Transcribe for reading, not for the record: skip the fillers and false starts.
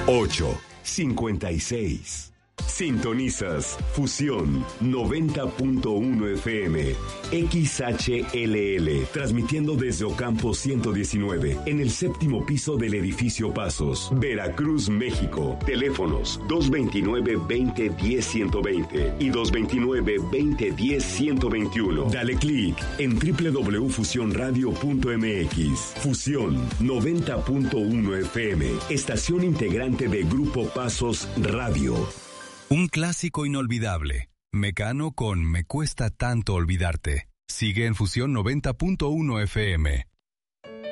856. Sintonizas Fusión 90.1 FM, XHLL, transmitiendo desde Ocampo 119, en el séptimo piso del edificio Pasos, Veracruz, México. Teléfonos 229-2010-120 y 229-2010-121. Dale clic en www.fusionradio.mx. Fusión 90.1 FM, estación integrante de Grupo Pasos Radio. Un clásico inolvidable. Mecano con Me cuesta tanto olvidarte. Sigue en Fusión 90.1 FM.